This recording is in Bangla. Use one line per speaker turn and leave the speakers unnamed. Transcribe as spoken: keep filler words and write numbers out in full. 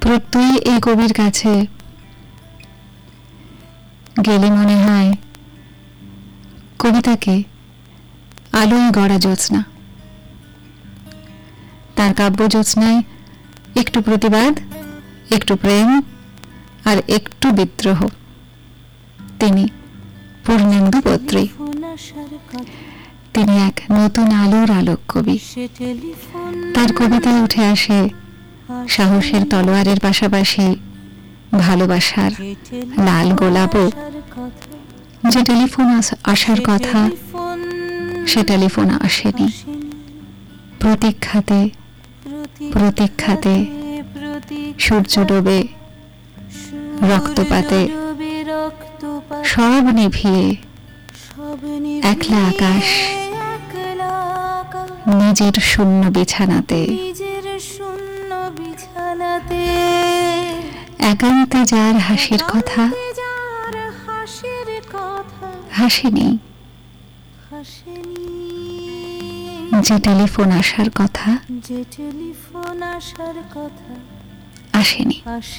প্রত্যয়ী এই কবির কাছে গেলে মনে হয় কবিতাকে আলোয় গড়া জ্যোৎস্না। তার কাব্য জ্যোৎস্নায় একটু প্রতিবাদ, একটু প্রেম আর একটু বিদ্রোহ। তিনি পূর্ণেন্দু বদ্রী, তিনি এক নতুন আলোর আলোক কবি। তার কবিতায় উঠে আসে সাহসের তলোয়ারের পাশাপাশি ভালোবাসার লাল গোলাপও। যে টেলিফোন আসার কথা সে টেলিফোন আসেনি। প্রতীক্ষাতে প্রতীক্ষাতে সূর্য ডোবে, রক্তপাতে সব নিভিয়ে একলা আকাশ নিজের শূন্য বিছানাতে, একান্তে যার হাসির কথা হাসেনি। যে টেলিফোন আসার কথা আসেনি।